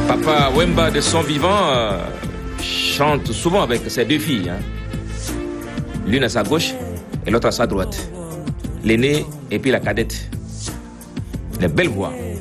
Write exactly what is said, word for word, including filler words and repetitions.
Papa Wemba, de son vivant, euh, chante souvent avec ses deux filles. Hein. L'une à sa gauche et l'autre à sa droite. L'aînée et puis la cadette. Les belles voix.